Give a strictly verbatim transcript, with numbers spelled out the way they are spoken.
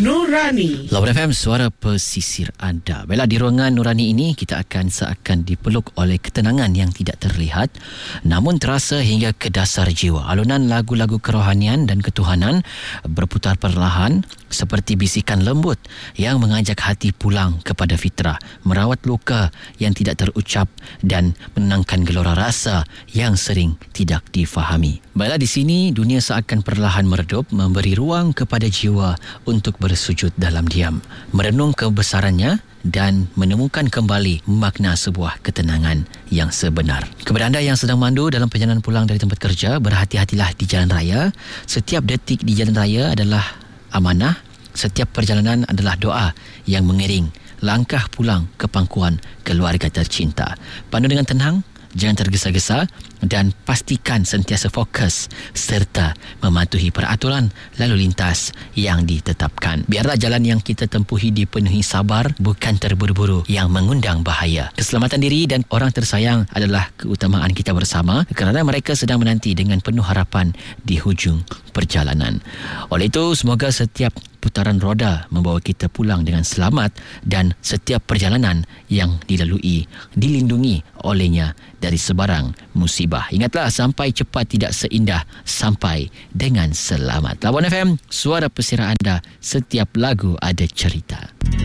Nurani. Lawan F M, suara pesisir anda. Baiklah, di ruangan Nurani ini kita akan seakan dipeluk oleh ketenangan yang tidak terlihat namun terasa hingga ke dasar jiwa. Alunan lagu-lagu kerohanian dan ketuhanan berputar perlahan seperti bisikan lembut yang mengajak hati pulang kepada fitrah, merawat luka yang tidak terucap dan menenangkan gelora rasa yang sering tidak difahami. Baiklah, di sini dunia seakan perlahan meredup, memberi ruang kepada jiwa untuk bersujud dalam diam, merenung kebesarannya dan menemukan kembali makna sebuah ketenangan yang sebenar. Kepada anda yang sedang mandu dalam perjalanan pulang dari tempat kerja, berhati-hatilah di jalan raya. Setiap detik di jalan raya adalah amanah. Setiap perjalanan adalah doa yang mengiring langkah pulang ke pangkuan keluarga tercinta. Pandu dengan tenang, jangan tergesa-gesa dan pastikan sentiasa fokus serta mematuhi peraturan lalu lintas yang ditetapkan. Biarlah jalan yang kita tempuhi dipenuhi sabar, bukan terburu-buru yang mengundang bahaya. Keselamatan diri dan orang tersayang adalah keutamaan kita bersama kerana mereka sedang menanti dengan penuh harapan di hujung perjalanan. Oleh itu, semoga setiap putaran roda membawa kita pulang dengan selamat dan setiap perjalanan yang dilalui dilindungi olehnya dari sebarang musibah. Ingatlah, sampai cepat tidak seindah sampai dengan selamat. Lawan F M, suara pesisir anda, setiap lagu ada cerita.